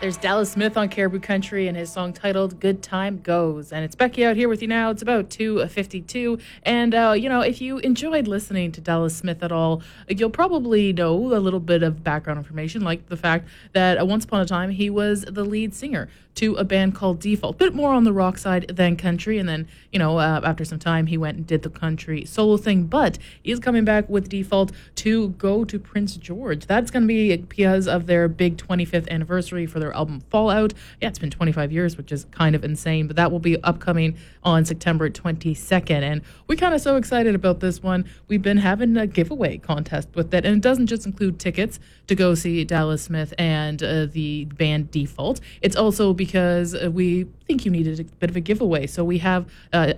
There's Dallas Smith on Caribou Country and his song titled Good Time Goes. And it's Becky out here with you now. It's about 2:52. And, if you enjoyed listening to Dallas Smith at all, you'll probably know a little bit of background information, like the fact that once upon a time he was the lead singer to a band called Default. A bit more on the rock side than country. And then, after some time, he went and did the country solo thing. But he's coming back with Default to go to Prince George. That's going to be because of their big 25th anniversary for their album Fallout. Yeah, it's been 25 years, which is kind of insane. But that will be upcoming on September 22nd. And we're kind of so excited about this one. We've been having a giveaway contest with it. And it doesn't just include tickets to go see Dallas Smith and the band Default. It's also because we think you needed a bit of a giveaway. So we have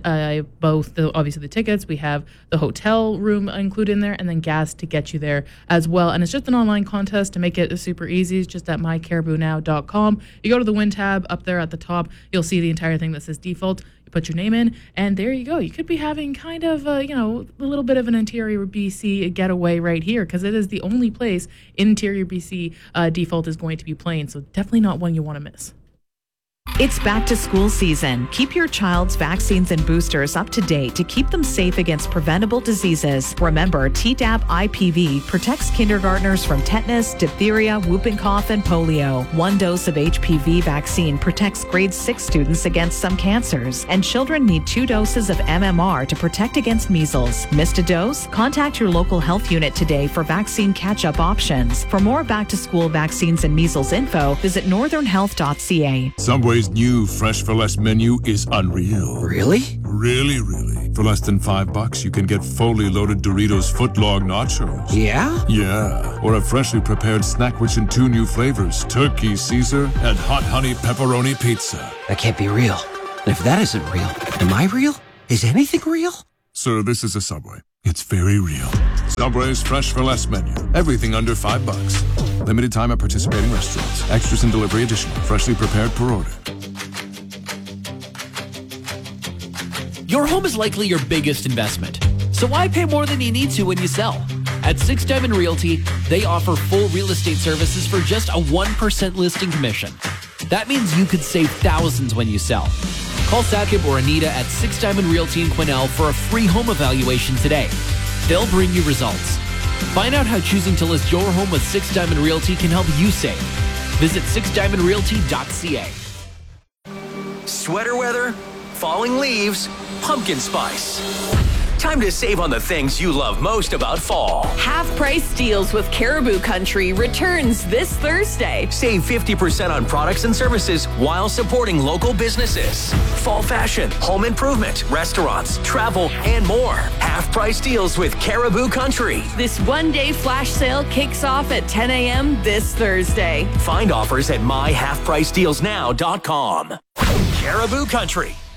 both, obviously the tickets, we have the hotel room included in there, and then gas to get you there as well. And it's just an online contest to make it super easy. It's just at mycaribounow.com. You go to the win tab up there at the top. You'll see the entire thing that says Default. You put your name in, and there you go. You could be having kind of, a little bit of an Interior BC getaway right here, because it is the only place in Interior BC Default is going to be playing. So definitely not one you want to miss. It's back to school season. Keep your child's vaccines and boosters up to date to keep them safe against preventable diseases. Remember, Tdap IPV protects kindergartners from tetanus, diphtheria, whooping cough, and polio. 1 dose of HPV vaccine protects grade 6 students against some cancers. And children need 2 doses of MMR to protect against measles. Missed a dose? Contact your local health unit today for vaccine catch-up options. For more back-to-school vaccines and measles info, visit northernhealth.ca. Subway's new Fresh for Less menu is unreal. Really? Really, really. For less than $5, you can get fully loaded Doritos footlong nachos. Yeah? Yeah. Or a freshly prepared snack rich in 2 new flavors, Turkey Caesar and Hot Honey Pepperoni Pizza. That can't be real. And if that isn't real, am I real? Is anything real? Sir, this is a Subway. It's very real. Subway's Fresh for Less menu. Everything under $5. Limited time at participating restaurants. Extras and delivery additional. Freshly prepared per order. Your home is likely your biggest investment, so why pay more than you need to when you sell? At 6 Diamond Realty, they offer full real estate services for just a 1% listing commission. That means you could save thousands when you sell. Call Sakib or Anita at 6 Diamond Realty in Quesnel for a free home evaluation today. They'll bring you results. Find out how choosing to list your home with 6 Diamond Realty can help you save. Visit 6diamondrealty.ca. Sweater weather, falling leaves, pumpkin spice. Time to save on the things you love most about fall. Half-price deals with Caribou Country returns this Thursday. Save 50% on products and services while supporting local businesses. Fall fashion, home improvement, restaurants, travel, and more. Half-price deals with Caribou Country. This one-day flash sale kicks off at 10 a.m. this Thursday. Find offers at myhalfpricedealsnow.com. Caribou Country.